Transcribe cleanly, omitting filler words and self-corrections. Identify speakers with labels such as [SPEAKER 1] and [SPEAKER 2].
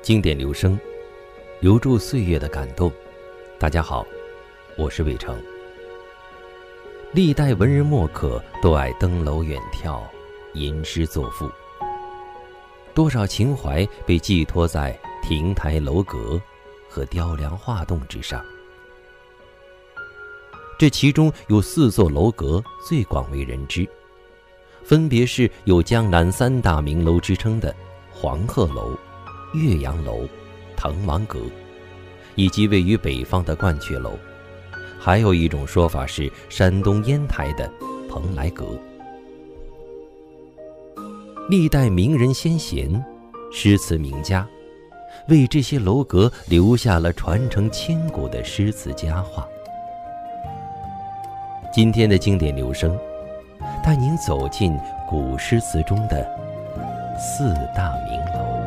[SPEAKER 1] 经典留声，留住岁月的感动。大家好，我是魏成。历代文人墨客都爱登楼远眺，吟诗作赋，多少情怀被寄托在亭台楼阁和雕梁画栋之上。这其中有4座楼阁最广为人知，分别是有江南3大名楼之称的黄鹤楼、岳阳楼、滕王阁，以及位于北方的鹳雀楼。还有一种说法是山东烟台的蓬莱阁。历代名人先贤、诗词名家为这些楼阁留下了传承千古的诗词佳话。今天的经典留声，带您走进古诗词中的4大名楼。